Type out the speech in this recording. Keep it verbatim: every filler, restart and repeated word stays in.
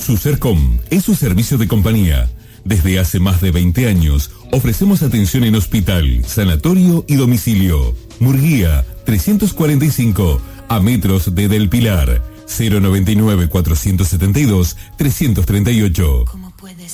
SuserCom es su servicio de compañía. Desde hace más de veinte años ofrecemos atención en hospital, sanatorio y domicilio. Murguía trescientos cuarenta y cinco, a metros de Del Pilar. cero noventa y nueve, cuatrocientos setenta y dos, trescientos treinta y ocho.